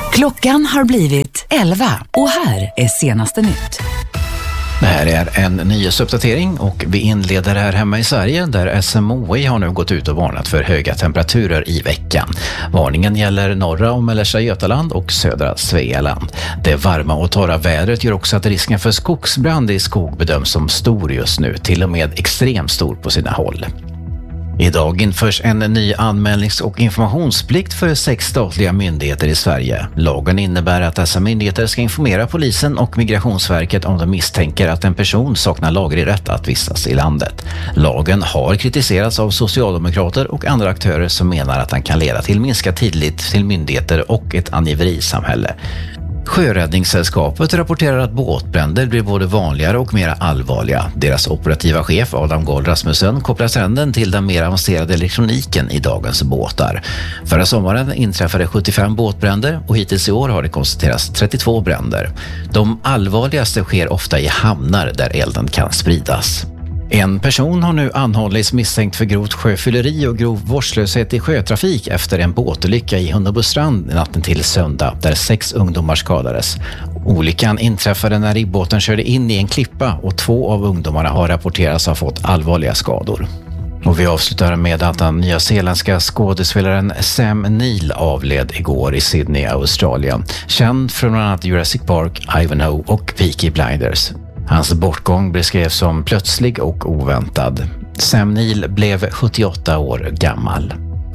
Klockan har blivit 11 och här är senaste nytt. Det här är en nyhetsuppdatering och vi inleder här hemma i Sverige där SMHI har nu gått ut och varnat för höga temperaturer i veckan. Varningen gäller norra och mellersta Götaland och södra Svealand. Det varma och torra vädret gör också att risken för skogsbrand i skog bedöms som stor just nu, till och med extremt stor på sina håll. Idag införs en ny anmälnings- och informationsplikt för 6 statliga myndigheter i Sverige. Lagen innebär att dessa myndigheter ska informera polisen och Migrationsverket om de misstänker att en person saknar laglig rätt att vistas i landet. Lagen har kritiserats av socialdemokrater och andra aktörer som menar att den kan leda till minskad tillit till myndigheter och ett angiverisamhälle. Sjöräddningssällskapet rapporterar att båtbränder blir både vanligare och mer allvarliga. Deras operativa chef Adam Gold Rasmussen kopplar trenden till den mer avancerade elektroniken i dagens båtar. Förra sommaren inträffade 75 båtbränder och hittills i år har det konstaterats 32 bränder. De allvarligaste sker ofta i hamnar där elden kan spridas. En person har nu anhållits misstänkt för grovt sjöfylleri och grov vårdslöshet i sjötrafik efter en båtolycka i Hunnebostrand natten till söndag där 6 ungdomar skadades. Olyckan inträffade när ribbåten körde in i en klippa och 2 av ungdomarna har rapporterats ha fått allvarliga skador. Och vi avslutar med att den nyzeeländska skådespelaren Sam Neill avled igår i Sydney, Australien. Känd från bland annat Jurassic Park, Ivanhoe och Peaky Blinders. Hans bortgång beskrevs som plötslig och oväntad. Sam Neill blev 78 år gammal.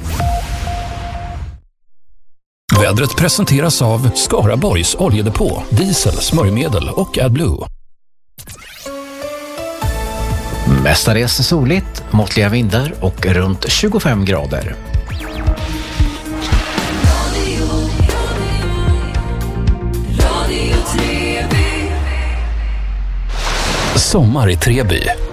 Vädret presenteras av Skaraborgs oljedepå, diesel, smörjmedel och AdBlue. Mestadels soligt, måttliga vindar och runt 25 grader. Sommar i Treby.